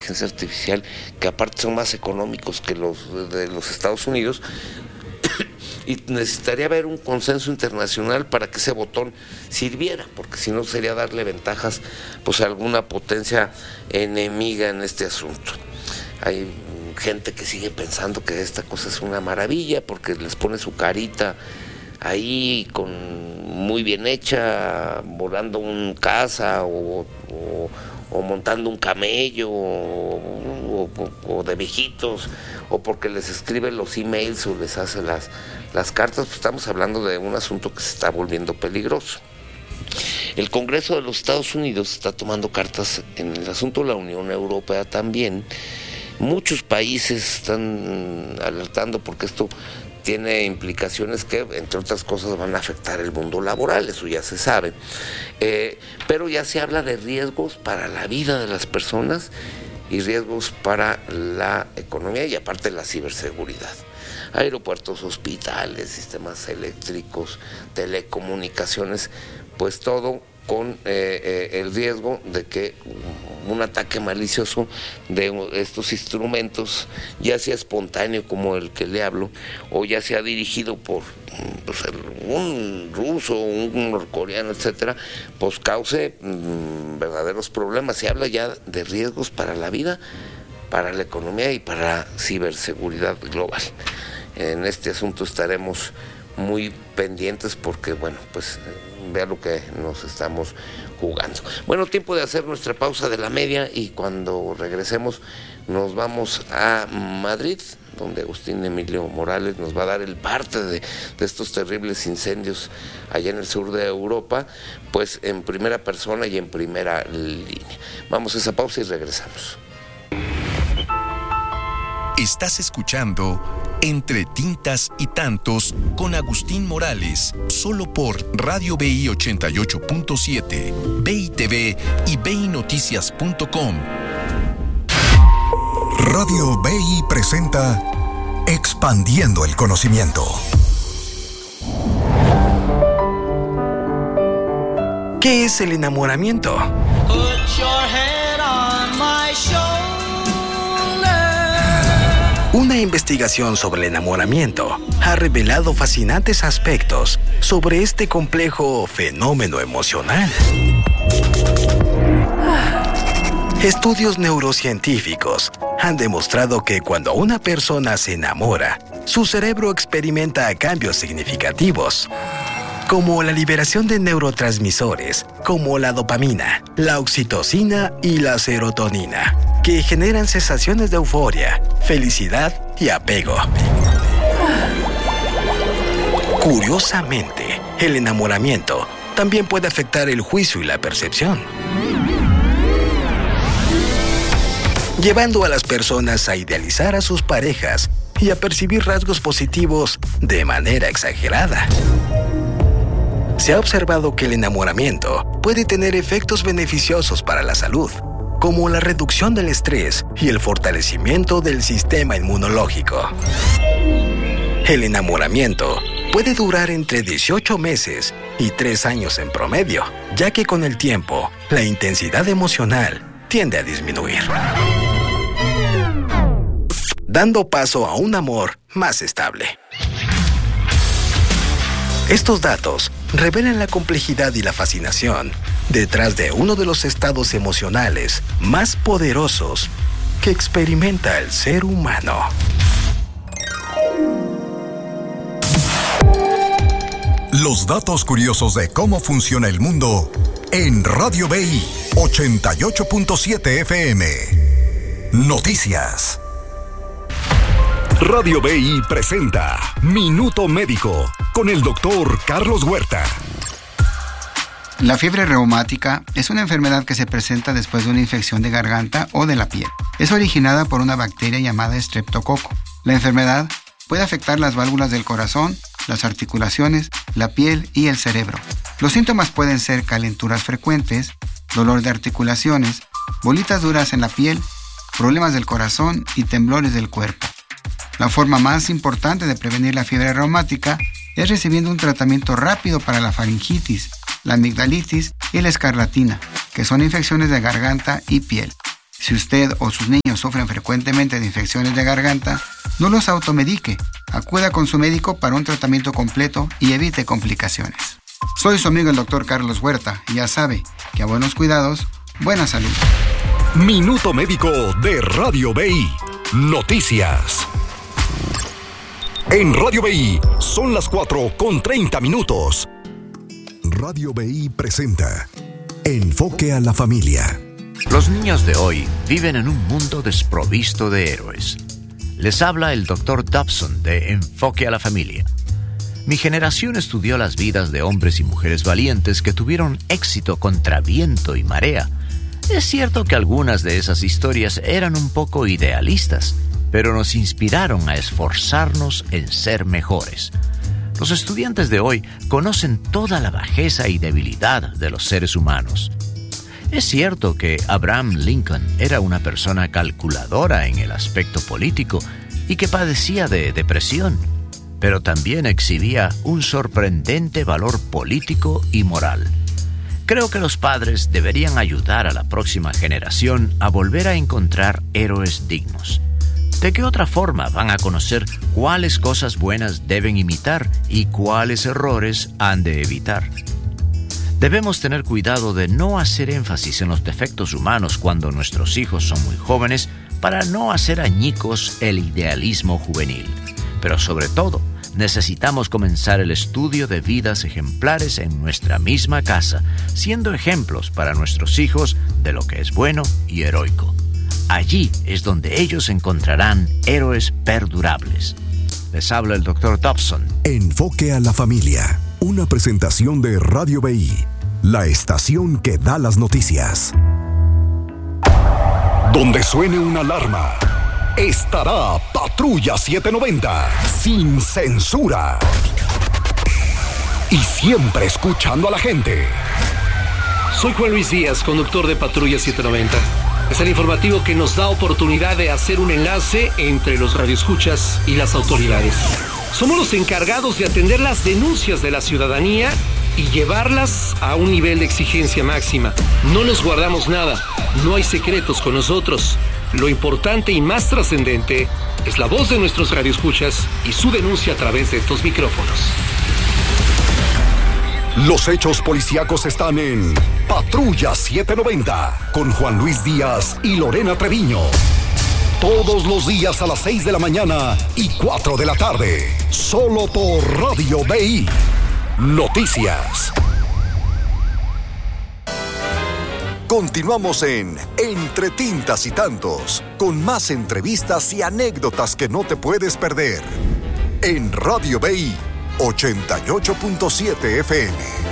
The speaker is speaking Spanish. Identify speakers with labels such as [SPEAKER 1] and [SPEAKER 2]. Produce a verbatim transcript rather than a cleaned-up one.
[SPEAKER 1] inteligencia artificial, que aparte son más económicos que los de los Estados Unidos, y necesitaría haber un consenso internacional para que ese botón sirviera, porque si no sería darle ventajas pues a alguna potencia enemiga en este asunto. Hay gente que sigue pensando que esta cosa es una maravilla porque les pone su carita ahí con muy bien hecha, volando un caza o, o, o montando un camello o, o, o de viejitos, o porque les escribe los emails o les hace las, las cartas. Pues estamos hablando de un asunto que se está volviendo peligroso. El Congreso de los Estados Unidos está tomando cartas en el asunto, la Unión Europea también. Muchos países están alertando porque esto tiene implicaciones que, entre otras cosas, van a afectar el mundo laboral, eso ya se sabe. Eh, pero ya se habla de riesgos para la vida de las personas y riesgos para la economía y aparte la ciberseguridad. Aeropuertos, hospitales, sistemas eléctricos, telecomunicaciones, pues todo con eh, eh, el riesgo de que un ataque malicioso de estos instrumentos, ya sea espontáneo como el que le hablo, o ya sea dirigido por pues, un ruso, un norcoreano, etcétera, pues cause mmm, verdaderos problemas. Se habla ya de riesgos para la vida, para la economía y para la ciberseguridad global. En este asunto estaremos muy pendientes porque, bueno, pues vea lo que nos estamos jugando. Bueno, tiempo de hacer nuestra pausa de la media y cuando regresemos nos vamos a Madrid, donde Agustín Emilio Morales nos va a dar el parte de, de estos terribles incendios allá en el sur de Europa, pues en primera persona y en primera línea. Vamos a esa pausa y regresamos.
[SPEAKER 2] Estás escuchando Entre Tintas y Tantos con Agustín Morales, solo por Radio B I ochenta y ocho punto siete, B I T V y B I Noticias punto com.
[SPEAKER 3] Radio B I presenta Expandiendo el Conocimiento.
[SPEAKER 4] ¿Qué es el enamoramiento?
[SPEAKER 5] Put your head on my shoulder.
[SPEAKER 4] Una investigación sobre el enamoramiento ha revelado fascinantes aspectos sobre este complejo fenómeno emocional. Estudios neurocientíficos han demostrado que cuando una persona se enamora, su cerebro experimenta cambios significativos, como la liberación de neurotransmisores, como la dopamina, la oxitocina y la serotonina, que generan sensaciones de euforia, felicidad y apego. Curiosamente, el enamoramiento también puede afectar el juicio y la percepción, llevando a las personas a idealizar a sus parejas y a percibir rasgos positivos de manera exagerada. Se ha observado que el enamoramiento puede tener efectos beneficiosos para la salud, como la reducción del estrés y el fortalecimiento del sistema inmunológico. El enamoramiento puede durar entre dieciocho meses y tres años en promedio, ya que con el tiempo, la intensidad emocional tiende a disminuir, dando paso a un amor más estable. Estos datos revelan la complejidad y la fascinación detrás de uno de los estados emocionales más poderosos que experimenta el ser humano.
[SPEAKER 3] Los datos curiosos de cómo funciona el mundo en Radio B I ochenta y ocho punto siete F M. Noticias.
[SPEAKER 6] Radio B I presenta Minuto Médico con el doctor Carlos Huerta.
[SPEAKER 7] La fiebre reumática es una enfermedad que se presenta después de una infección de garganta o de la piel. Es originada por una bacteria llamada estreptococo. La enfermedad puede afectar las válvulas del corazón, las articulaciones, la piel y el cerebro. Los síntomas pueden ser calenturas frecuentes, dolor de articulaciones, bolitas duras en la piel, problemas del corazón y temblores del cuerpo. La forma más importante de prevenir la fiebre reumática es recibiendo un tratamiento rápido para la faringitis, la amigdalitis y la escarlatina, que son infecciones de garganta y piel. Si usted o sus niños sufren frecuentemente de infecciones de garganta, no los automedique. Acuda con su médico para un tratamiento completo y evite complicaciones. Soy su amigo el doctor Carlos Huerta y ya sabe que a buenos cuidados, buena salud.
[SPEAKER 6] Minuto Médico de Radio B I. Noticias. En Radio B I son las cuatro con treinta minutos.
[SPEAKER 3] Radio B I presenta Enfoque a la Familia.
[SPEAKER 8] Los niños de hoy viven en un mundo desprovisto de héroes. Les habla el doctor Dobson de Enfoque a la Familia. Mi generación estudió las vidas de hombres y mujeres valientes que tuvieron éxito contra viento y marea. Es cierto que algunas de esas historias eran un poco idealistas, pero nos inspiraron a esforzarnos en ser mejores. Los estudiantes de hoy conocen toda la bajeza y debilidad de los seres humanos. Es cierto que Abraham Lincoln era una persona calculadora en el aspecto político y que padecía de depresión, pero también exhibía un sorprendente valor político y moral. Creo que los padres deberían ayudar a la próxima generación a volver a encontrar héroes dignos. ¿De qué otra forma van a conocer cuáles cosas buenas deben imitar y cuáles errores han de evitar? Debemos tener cuidado de no hacer énfasis en los defectos humanos cuando nuestros hijos son muy jóvenes para no hacer añicos el idealismo juvenil. Pero sobre todo, necesitamos comenzar el estudio de vidas ejemplares en nuestra misma casa, siendo ejemplos para nuestros hijos de lo que es bueno y heroico. Allí es donde ellos encontrarán héroes perdurables. Les habla el doctor Dobson.
[SPEAKER 3] Enfoque a la Familia. Una presentación de Radio B I, la estación que da las noticias.
[SPEAKER 6] Donde suene una alarma, estará Patrulla setecientos noventa, sin censura. Y siempre escuchando a la gente.
[SPEAKER 9] Soy Juan Luis Díaz, conductor de Patrulla setecientos noventa. Es el informativo que nos da oportunidad de hacer un enlace entre los radioescuchas y las autoridades. Somos los encargados de atender las denuncias de la ciudadanía y llevarlas a un nivel de exigencia máxima. No nos guardamos nada, no hay secretos con nosotros. Lo importante y más trascendente es la voz de nuestros radioescuchas y su denuncia a través de estos micrófonos.
[SPEAKER 6] Los hechos policíacos están en Patrulla setecientos noventa con Juan Luis Díaz y Lorena Treviño. Todos los días a las seis de la mañana y cuatro de la tarde. Solo por Radio B I. Noticias.
[SPEAKER 3] Continuamos en Entre Tintas y Tantos, con más entrevistas y anécdotas que no te puedes perder. En Radio B I ochenta y ocho punto siete F M.